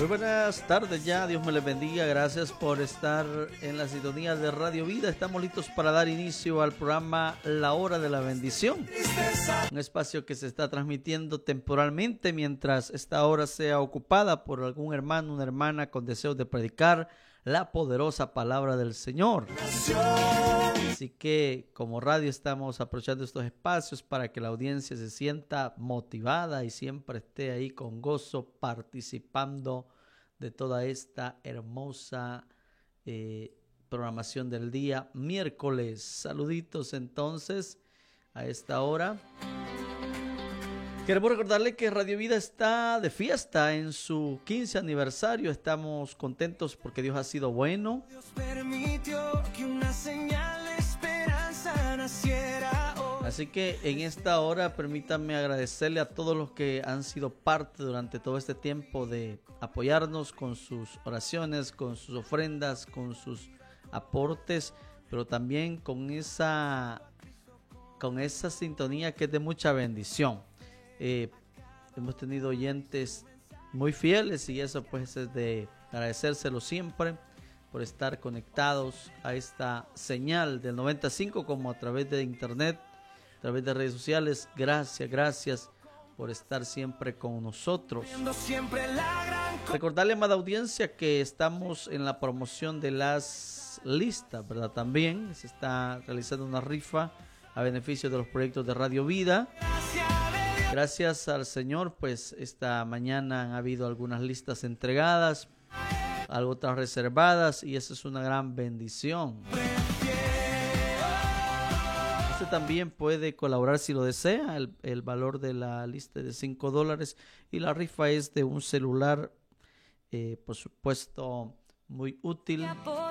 Muy buenas tardes ya, Dios me les bendiga, gracias por estar en la sintonía de Radio Vida. Estamos listos para dar inicio al programa La Hora de la Bendición, un espacio que se está transmitiendo temporalmente mientras esta hora sea ocupada por algún hermano, una hermana con deseos de predicar la poderosa palabra del Señor. Así que como radio estamos aprovechando estos espacios para que la audiencia se sienta motivada y siempre esté ahí con gozo participando de toda esta hermosa programación del día miércoles. Saluditos entonces a esta hora. Queremos recordarle que Radio Vida está de fiesta en su 15 aniversario. Estamos contentos porque Dios ha sido bueno. Dios permitió que una señal de esperanza naciera hoy. Así que en esta hora permítanme agradecerle a todos los que han sido parte durante todo este tiempo de apoyarnos con sus oraciones, con sus ofrendas, con sus aportes, pero también con esa sintonía que es de mucha bendición. Hemos tenido oyentes muy fieles y eso pues es de agradecérselo siempre por estar conectados a esta señal del 95 como a través de internet, a través de redes sociales. Gracias por estar siempre con nosotros. Recordarle, amada audiencia, que estamos en la promoción de las listas, ¿verdad? También se está realizando una rifa a beneficio de los proyectos de Radio Vida. Gracias al Señor, pues esta mañana han habido algunas listas entregadas, otras reservadas, y eso es una gran bendición. Usted también puede colaborar si lo desea. El valor de la lista es de $5 y la rifa es de un celular, por supuesto, muy útil,